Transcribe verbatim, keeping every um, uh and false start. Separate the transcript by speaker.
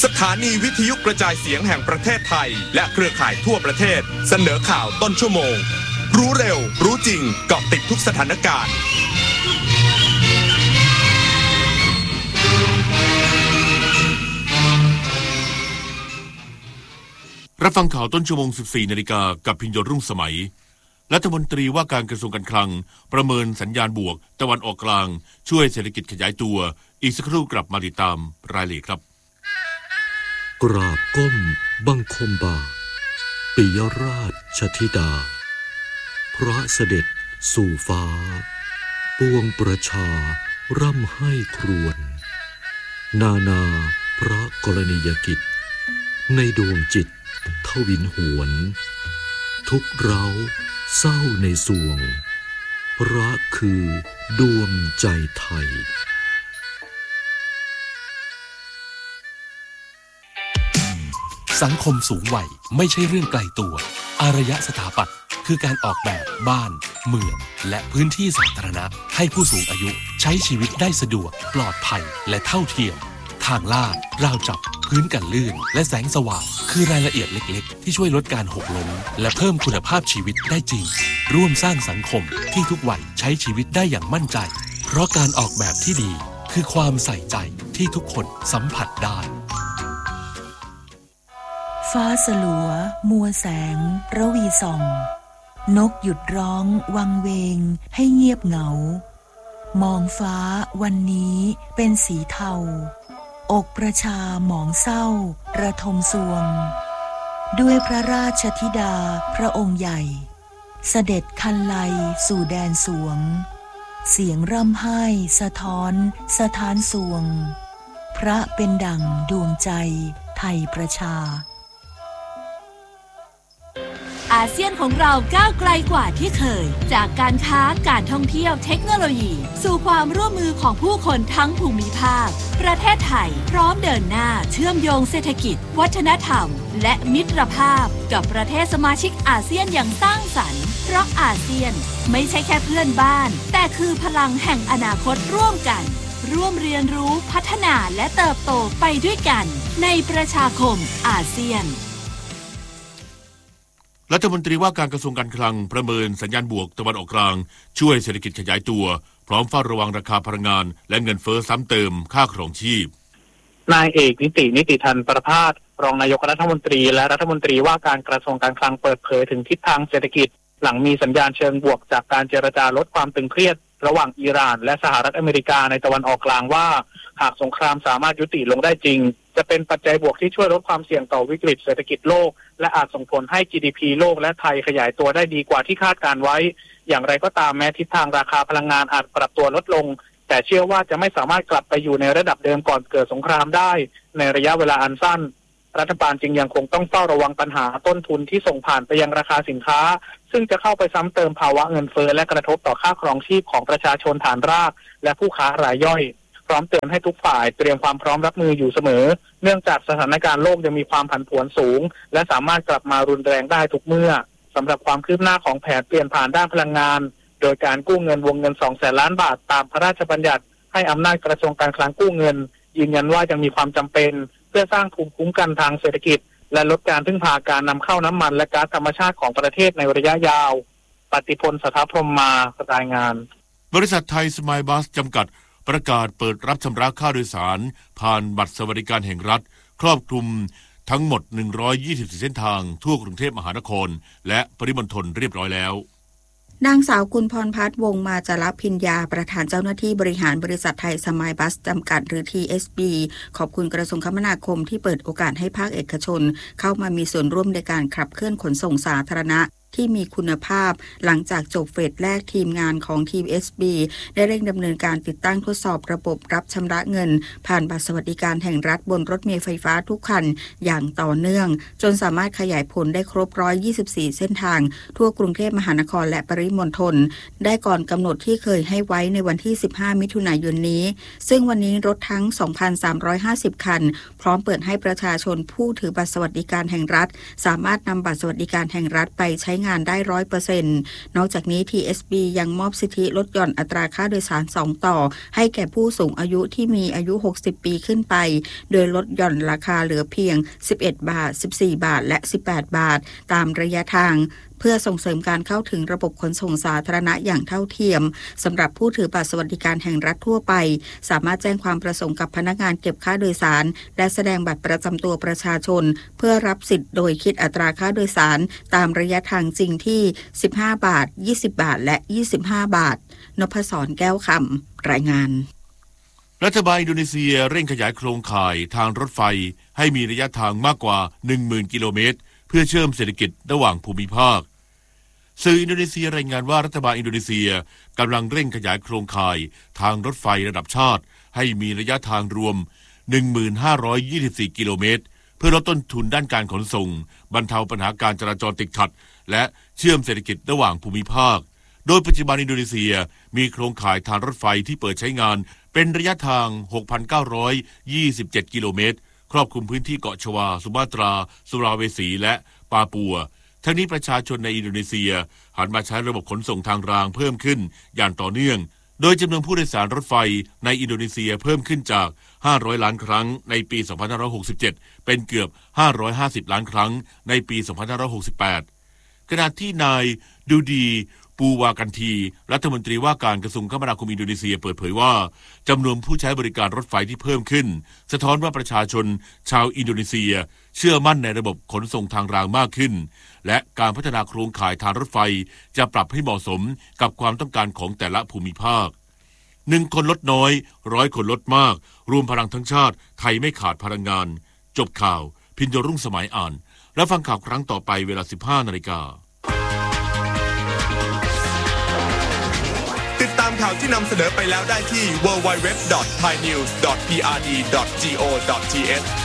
Speaker 1: สถานีวิทยุกระจายเสียงแห่งประเทศไทยและเครือข่ายทั่วประเทศเสนอข่าวต้นชั่วโมงรู้เร็วรู้จริงเกาะติดทุกสถานการณ์
Speaker 2: รับฟังข่าวต้นชั่วโมง สิบสี่นาฬิกากับพิญโยรุ่งสมัยรัฐมนตรีว่าการกระทรวงการคลังประเมินสัญญาณบวกตะวันออกกลางช่วยเศรษฐกิจขยายตัวอีกสักครู่กลับมาติดตามรายละเอียดครับ
Speaker 3: กราบก้มบังคมบาทปิยราชธิดาพระเสด็จสู่ฟ้าปวงประชาร่ำให้ครวญนานาพระกรณียกิจในดวงจิตทวินหวนทุกเร้าเศร้าในสวงพระคือดวงใจไทย
Speaker 4: สังคมสูงวัยไม่ใช่เรื่องไกลตัวอารยสถาปัตย์คือการออกแบบบ้านเมืองและพื้นที่สาธารณะให้ผู้สูงอายุใช้ชีวิตได้สะดวกปลอดภัยและเท่าเทียมทางลาดราวจับพื้นกันลื่นและแสงสว่างคือรายละเอียดเล็กๆที่ช่วยลดการหกล้มและเพิ่มคุณภาพชีวิตได้จริงร่วมสร้างสังคมที่ทุกวัยใช้ชีวิตได้อย่างมั่นใจเพราะการออกแบบที่ดีคือความใส่ใจที่ทุกคนสัมผัสได้
Speaker 5: ฟ้าสลัวมัวแสงระวีส่องนกหยุดร้องวังเวงให้เงียบเหงามองฟ้าวันนี้เป็นสีเทาอกประชาหมองเศร้าระทมสวงด้วยพระราชธิดาพระองค์ใหญ่เสด็จคันไลสู่แดนสวงเสียงร่ำไห้สะท้อนสะท้านสวงพระเป็นดั่งดวงใจไทยประชา
Speaker 6: อาเซียนของเราก้าวไกลกว่าที่เคยจากการค้าการท่องเที่ยวเทคโนโลยีสู่ความร่วมมือของผู้คนทั้งภูมิภาคประเทศไทยพร้อมเดินหน้าเชื่อมโยงเศรษฐกิจวัฒนธรรมและมิตรภาพกับประเทศสมาชิกอาเซียนอย่างสร้างสรรค์เพราะอาเซียนไม่ใช่แค่เพื่อนบ้านแต่คือพลังแห่งอนาคตร่วมกันร่วมเรียนรู้พัฒนาและเติบโตไปด้วยกันในประชาคมอาเซียน
Speaker 2: รัฐมนตรีว่าการกระทรวงการคลังประเมินสัญญาณบวกตะวันออกกลางช่วยเศรษฐกิจขยายตัวพร้อมเฝ้าระวังราคาพลังงานและเงินเฟ้อซ้ำเติมค่าครองชีพ
Speaker 7: นายเอกนิตินิติธันประภาสรองนายกรัฐมนตรีและรัฐมนตรีว่าการกระทรวงการคลังเปิดเผยถึงทิศทางเศรษฐกิจหลังมีสัญญาณเชิงบวกจากการเจรจาลดความตึงเครียดระหว่างอิหร่านและสหรัฐอเมริกาในตะวันออกกลางว่าหากสงครามสามารถยุติลงได้จริงจะเป็นปัจจัยบวกที่ช่วยลดความเสี่ยงต่อวิกฤตเศรษฐกิจโลกและอาจส่งผลให้ จี ดี พี โลกและไทยขยายตัวได้ดีกว่าที่คาดการไว้อย่างไรก็ตามแม้ทิศทางราคาพลังงานอาจปรับตัวลดลงแต่เชื่อว่าจะไม่สามารถกลับไปอยู่ในระดับเดิมก่อนเกิดสงครามได้ในระยะเวลาอันสั้นรัฐบาลจึงยังคงต้องเฝ้าระวังปัญหาต้นทุนที่ส่งผ่านไปยังราคาสินค้าซึ่งจะเข้าไปซ้ำเติมภาวะเงินเฟ้อและกระทบต่อค่าครองชีพของประชาชนฐานรากและผู้ค้ารายย่อยพร้อมเตือนให้ทุกฝ่ายเตรียมความพร้อมรับมืออยู่เสมอเนื่องจากสถานการณ์โลกยังมีความผันผวนสูงและสามารถกลับมารุนแรงได้ทุกเมื่อสำหรับความคืบหน้าของแผนเปลี่ยนผ่านด้านพลังงานโดยการกู้เงินวงเงิน สองแสนล้านบาทตามพระราชบัญญัติให้อำนาจกระทรวงการคลังกู้เงินยืนยันว่ายังมีความจำเป็นเพื่อสร้างภูมิคุ้มกันทางเศรษฐกิจและลดการพึ่งพาการนำเข้าน้ำมันและก๊าซธรรมชาติของประเทศในระยะยาวปฏิพลสถาพรหมมารายงาน
Speaker 2: บริษัทไทยสมายบัสจำกัดประกาศเปิดรับชำระค่าโดยสารผ่านบัตรสวัสดิการแห่งรัฐครอบคลุมทั้งหมดหนึ่งร้อยยี่สิบสี่เส้นทางทั่วกรุงเทพมหานครและปริมณฑลเรียบร้อยแล้ว
Speaker 8: นางสาวกุลพรพัฒน์วงมาจารพิญญาประธานเจ้าหน้าที่บริหารบริษัทไทยสมายบัสจำกัดหรือ ที เอส บี ขอบคุณกระทรวงคมนาคมที่เปิดโอกาสให้ภาคเอกชนเข้ามามีส่วนร่วมในการขับเคลื่อนขนส่งสาธารณะที่มีคุณภาพหลังจากจบเฟสแรกทีมงานของ ที เอส บี ได้เร่งดำเนินการติดตั้งทดสอบระบบรับชำระเงินผ่านบัตรสวัสดิการแห่งรัฐบนรถเมล์ไฟฟ้าทุกคันอย่างต่อเนื่องจนสามารถขยายผลได้ครบหนึ่งร้อยยี่สิบสี่เส้นทางทั่วกรุงเทพมหานครและปริมณฑลได้ก่อนกำหนดที่เคยให้ไว้ในวันที่สิบห้ามิถุนายนนี้ซึ่งวันนี้รถทั้ง สองพันสามร้อยห้าสิบ คันพร้อมเปิดให้ประชาชนผู้ถือบัตรสวัสดิการแห่งรัฐสามารถนำบัตรสวัสดิการแห่งรัฐไปใช้งานได้ ร้อยเปอร์เซ็นต์ นอกจากนี้ ที เอส บี ยังมอบสิทธิลดหย่อนอัตราค่าโดยสารสองต่อให้แก่ผู้สูงอายุที่มีอายุหกสิบปีขึ้นไปโดยลดหย่อนราคาเหลือเพียงสิบเอ็ดบาทสิบสี่บาทและสิบแปดบาทตามระยะทางเพื่อส่งเสริมการเข้าถึงระบบขนส่งสาธารณะอย่างเท่าเทียมสำหรับผู้ถือบัตรสวัสดิการแห่งรัฐทั่วไปสามารถแจ้งความประสงค์กับพนักงานเก็บค่าโดยสารและแสดงบัตรประจำตัวประชาชนเพื่อรับสิทธิ์โดยคิดอัตราค่าโดยสารตามระยะทางจริงที่สิบห้าบาทยี่สิบบาทและยี่สิบห้าบาทนพศรแก้วคำรายงาน
Speaker 2: รัฐบาลอินโดนีเซียเร่งขยายโครงข่ายทางรถไฟให้มีระยะทางมากกว่า หนึ่งหมื่น กิโลเมตรเพื่อเชื่อมเศรษฐกิจระหว่างภูมิภาคสื่ออินโดนีเซียรายงานว่ารัฐบาลอินโดนีเซียกำลังเร่งขยายโครงข่ายทางรถไฟระดับชาติให้มีระยะทางรวม หนึ่งพันห้าร้อยยี่สิบสี่ กิโลเมตรเพื่อลดต้นทุนด้านการขนส่งบรรเทาปัญหาการจราจรติดขัดและเชื่อมเศรษฐกิจระหว่างภูมิภาคโดยปัจจุบันอินโดนีเซียมีโครงข่ายทางรถไฟที่เปิดใช้งานเป็นระยะทาง หกพันเก้าร้อยยี่สิบเจ็ด กิโลเมตรครอบคลุมพื้นที่เกาะชวาสุมาตราสุราเวสีและปาปัวทั้งนี้ประชาชนในอินโดนีเซียหันมาใช้ระบบขนส่งทางรางเพิ่มขึ้นอย่างต่อเนื่องโดยจำนวนผู้โดยสารรถไฟในอินโดนีเซียเพิ่มขึ้นจากห้าร้อยล้านครั้งในปี สองพันห้าร้อยหกสิบเจ็ด เป็นเกือบห้าร้อยห้าสิบล้านครั้งในปี สองพันห้าร้อยหกสิบแปด ขณะที่นายดูดีปูวากันทีรัฐมนตรีว่าการกระทรวงคมนาคมอินโดนีเซียเปิดเผยว่าจำนวนผู้ใช้บริการรถไฟที่เพิ่มขึ้นสะท้อนว่าประชาชนชาวอินโดนีเซียเชื่อมั่นในระบบขนส่งทางรางมากขึ้นและการพัฒนาโครงข่ายทางรถไฟจะปรับให้เหมาะสมกับความต้องการของแต่ละภูมิภาคหนึ่งคนลดน้อยร้อยคนลดมากรวมพลังทั้งชาติไทยไม่ขาดพลังงานจบข่าวพินโยรุ่งสมัยอ่านและฟังข่าวครั้งต่อไปเวลา สิบห้านาฬิกา
Speaker 1: ติดตามข่าวที่นำเสนอไปแล้วได้ที่ ดับเบิลยู ดับเบิลยู ดับเบิลยู ดอท ไทยนิวส์ ดอท พี อาร์ ดี ดอท จี โอ ดอท ที เอช